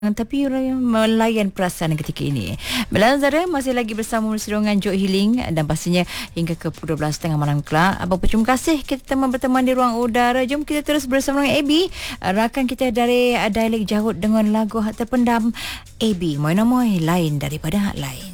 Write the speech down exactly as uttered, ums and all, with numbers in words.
Tapi orang melayan perasaan ketika ini. Bella Zara masih lagi bersama Serongan Joke Healing dan pastinya hingga ke pukul dua belas tiga puluh malam kelak. Apa pun terima kasih kita teman berteman di ruang udara. Jom kita terus bersama dengan A B, rakan kita dari Dialek Jahut dengan lagu Hak Terpendam. A B, Moy Nomoy, lain daripada hak lain.